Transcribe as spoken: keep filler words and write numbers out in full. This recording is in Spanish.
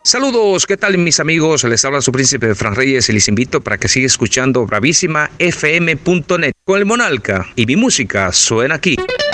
Saludos, ¿qué tal mis amigos? Les habla su príncipe Fran Reyes y les invito para que siga escuchando bravísima f m punto net con el Monalca y mi música suena aquí.